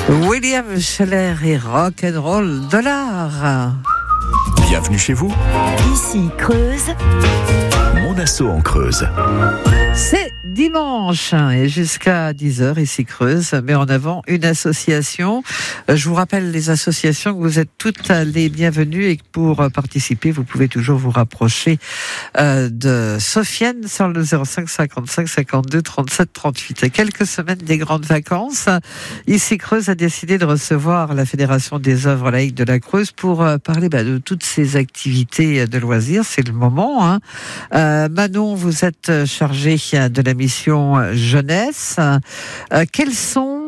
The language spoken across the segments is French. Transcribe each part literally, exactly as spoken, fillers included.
William Scheller et Rock'n'Roll Dollar. Bienvenue chez vous. Ici Creuse. Mon assaut en Creuse. C'est dimanche et jusqu'à dix heures ici Creuse, met en avant une association. Je vous rappelle les associations que vous êtes toutes les bienvenues et que pour participer, vous pouvez toujours vous rapprocher de Sofiane sur le zéro cinq cinquante-cinq cinquante-deux trente-sept trente-huit. À quelques semaines des grandes vacances, ici Creuse a décidé de recevoir la Fédération des œuvres laïques de la Creuse pour parler bah, de toutes ces activités de loisirs. C'est le moment. Hein. Euh, Manon, vous êtes chargée de la mission jeunesse. Euh, quels sont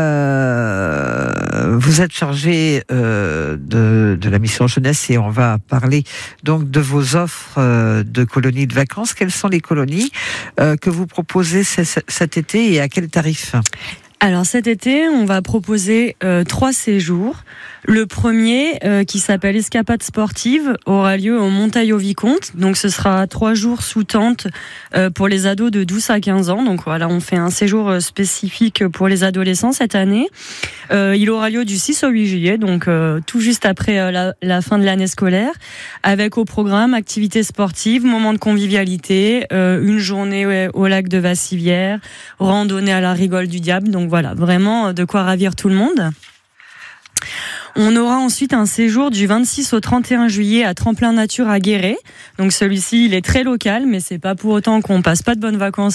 euh, vous êtes chargé euh, de, de la mission jeunesse et on va parler donc de vos offres euh, de colonies de vacances. Quelles sont les colonies euh, que vous proposez c- cet été et à quel tarif ? Alors cet été, on va proposer euh, trois séjours. Le premier, euh, qui s'appelle Escapade sportive, aura lieu au Montaille-au-Vicomte. Donc ce sera trois jours sous tente euh, pour les ados de douze à quinze ans. Donc voilà, on fait un séjour spécifique pour les adolescents cette année. Euh, il aura lieu du six au huit juillet, donc euh, tout juste après euh, la, la fin de l'année scolaire, avec au programme activités sportives, moments de convivialité, euh, une journée ouais, au lac de Vassivière, randonnée à la Rigole du Diable. Donc voilà, vraiment de quoi ravir tout le monde. On aura ensuite un séjour du vingt-six au trente et un juillet à Tremplin Nature à Guéret. Donc celui-ci, il est très local, mais c'est pas pour autant qu'on passe pas de bonnes vacances